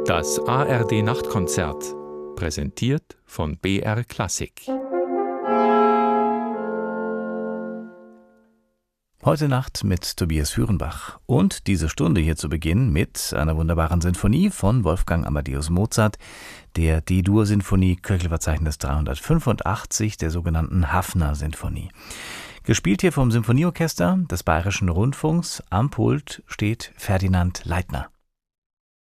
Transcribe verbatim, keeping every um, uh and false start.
Das A R D-Nachtkonzert, präsentiert von B R Klassik. Heute Nacht mit Tobias Führenbach und diese Stunde hier zu Beginn mit einer wunderbaren Sinfonie von Wolfgang Amadeus Mozart, der D-Dur-Sinfonie, Köchelverzeichnis dreihundertfünfundachtzig, der sogenannten Haffner-Sinfonie. Gespielt hier vom Symphonieorchester des Bayerischen Rundfunks. Am Pult steht Ferdinand Leitner.